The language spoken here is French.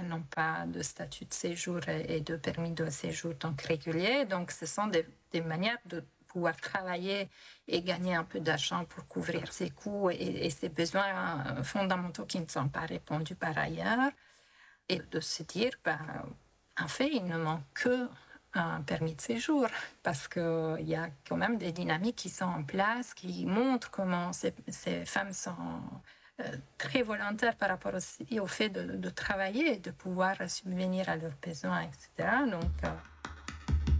n'ont pas de statut de séjour et de permis de séjour donc régulier. Donc, ce sont des manières de pouvoir travailler et gagner un peu d'argent pour couvrir ses coûts et ses besoins fondamentaux qui ne sont pas répondus par ailleurs. Et de se dire, en fait, il ne manque que un permis de séjour, parce qu'il y a quand même des dynamiques qui sont en place, qui montrent comment ces femmes sont très volontaires par rapport aussi au fait de travailler et de pouvoir subvenir à leurs besoins, etc. Donc,